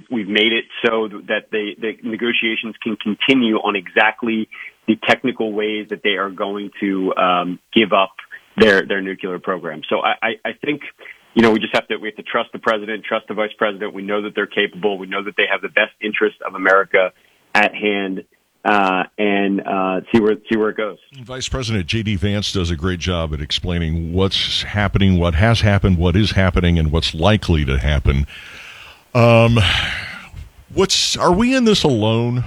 we've made it so that the negotiations can continue on exactly the technical ways that they are going to give up their nuclear program. So I think, we have to trust the president, trust the vice president. We know that they're capable. We know that they have the best interest of America at hand, and see where it goes. Vice President J.D. Vance does a great job at explaining what's happening, what has happened, what is happening, and what's likely to happen. Are we in this alone?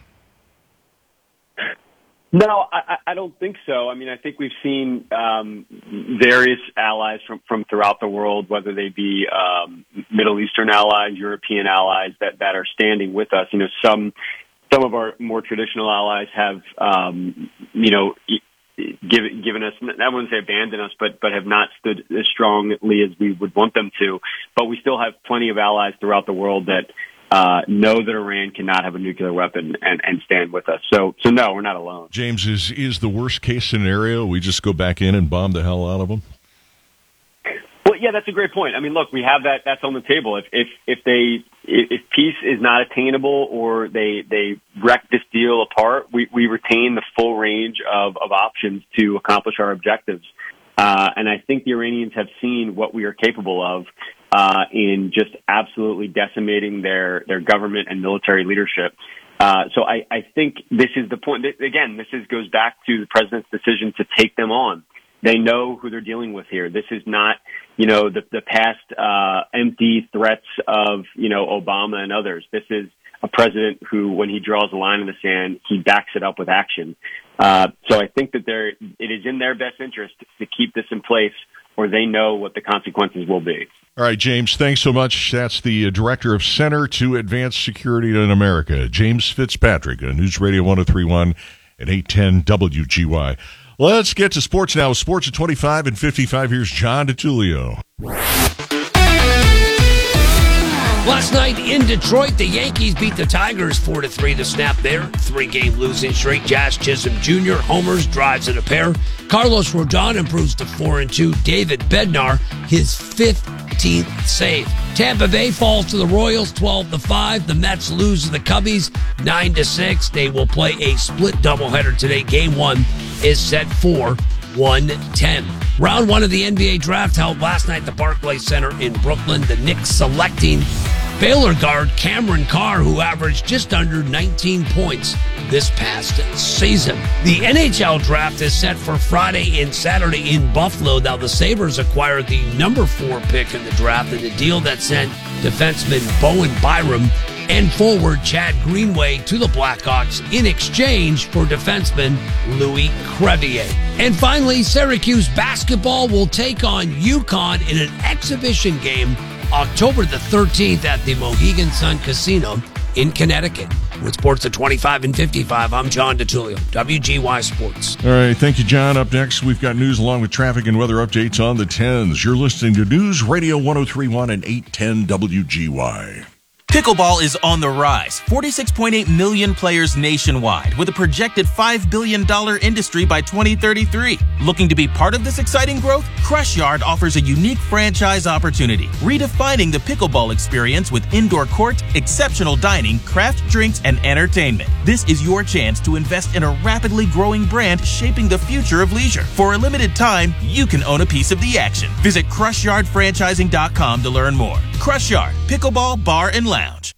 No, I don't think so. I mean, I think we've seen various allies from throughout the world, whether they be Middle Eastern allies, European allies that are standing with us. Some of our more traditional allies have, given us, I wouldn't say abandoned us, but have not stood as strongly as we would want them to. But we still have plenty of allies throughout the world that know that Iran cannot have a nuclear weapon and stand with us. So no, we're not alone. James, is the worst case scenario we just go back in and bomb the hell out of them? Well, yeah, that's a great point. I mean, look, we have that's on the table. If peace is not attainable or they wreck this deal apart, we retain the full range of options to accomplish our objectives. And I think the Iranians have seen what we are capable of in just absolutely decimating their government and military leadership. So I think this is the point. Again, goes back to the president's decision to take them on. They know who they're dealing with here. This is not, the past empty threats of, Obama and others. This is a president who, when he draws a line in the sand, he backs it up with action. So I think that it is in their best interest to keep this in place, or they know what the consequences will be. All right, James, thanks so much. That's the Director of Center to Advanced Security in America, James Fitzpatrick, on News Radio 103.1 and 810 WGY. Let's get to sports now. Sports at 25 and 55. Here's John DiTullio. Last night in Detroit, the Yankees beat the Tigers 4-3 to snap their 3-game losing streak. Jazz Chisholm Jr. homers, drives in a pair. Carlos Rodon improves to 4-2. David Bednar, his 15th save. Tampa Bay falls to the Royals 12-5. The Mets lose to the Cubbies 9-6. They will play a split doubleheader today. Game 1 is set for 1:10. Round 1 of the NBA draft held last night at the Barclays Center in Brooklyn. The Knicks selecting Baylor guard Cameron Carr, who averaged just under 19 points this past season. The NHL draft is set for Friday and Saturday in Buffalo. Now, the Sabres acquired the number 4 pick in the draft in a deal that sent defenseman Bowen Byram and forward Chad Greenway to the Blackhawks in exchange for defenseman Louis Crevier. And finally, Syracuse basketball will take on UConn in an exhibition game October the 13th at the Mohegan Sun Casino in Connecticut. With sports at 25 and 55, I'm John DiTullio, WGY Sports. All right, thank you, John. Up next, we've got news along with traffic and weather updates on the 10s. You're listening to News Radio 103.1 and 810 WGY. Pickleball is on the rise. 46.8 million players nationwide, with a projected $5 billion industry by 2033. Looking to be part of this exciting growth? Crush Yard offers a unique franchise opportunity, redefining the pickleball experience with indoor court, exceptional dining, craft drinks, and entertainment. This is your chance to invest in a rapidly growing brand shaping the future of leisure. For a limited time, you can own a piece of the action. Visit CrushYardFranchising.com to learn more. Crush Yard, Pickleball Bar and Lounge.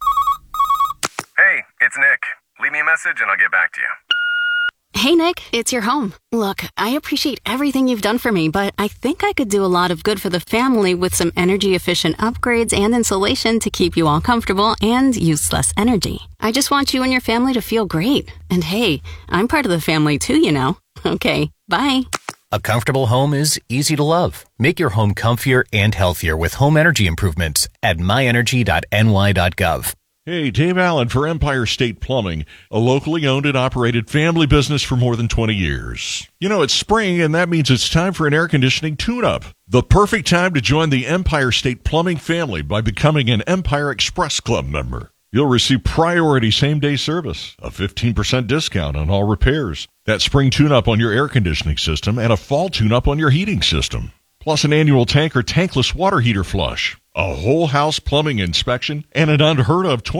Hey, it's Nick. Leave me a message and I'll get back to you. Hey, Nick, it's your home. Look, I appreciate everything you've done for me, but I think I could do a lot of good for the family with some energy-efficient upgrades and insulation to keep you all comfortable and use less energy. I just want you and your family to feel great. And hey, I'm part of the family too, you know. Okay, bye. A comfortable home is easy to love. Make your home comfier and healthier with home energy improvements at myenergy.ny.gov. Hey, Dave Allen for Empire State Plumbing, a locally owned and operated family business for more than 20 years. You know, it's spring, and that means it's time for an air conditioning tune-up. The perfect time to join the Empire State Plumbing family by becoming an Empire Express Club member. You'll receive priority same-day service, a 15% discount on all repairs, that spring tune-up on your air conditioning system, and a fall tune-up on your heating system. Plus an annual tank or tankless water heater flush, a whole house plumbing inspection, and an unheard of